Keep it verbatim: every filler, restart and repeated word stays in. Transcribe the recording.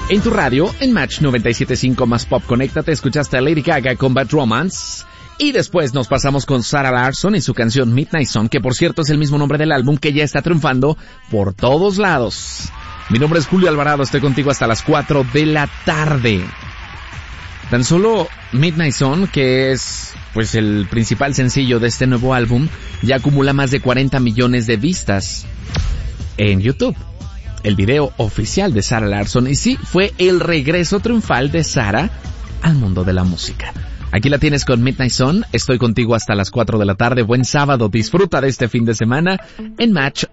En tu radio, en Match noventa y siete punto cinco más Pop, conéctate, escuchaste a Lady Gaga con Bad Romance. Y después nos pasamos con Sarah Larsson y su canción Midnight Sun, que por cierto es el mismo nombre del álbum que ya está triunfando por todos lados. Mi nombre es Julio Alvarado, estoy contigo hasta las cuatro de la tarde. Tan solo Midnight Sun, que es pues el principal sencillo de este nuevo álbum, ya acumula más de cuarenta millones de vistas en YouTube. El video oficial de Sarah Larsson, y sí, fue el regreso triunfal de Sarah al mundo de la música. Aquí la tienes con Midnight Sun, estoy contigo hasta las cuatro de la tarde, buen sábado, disfruta de este fin de semana en Match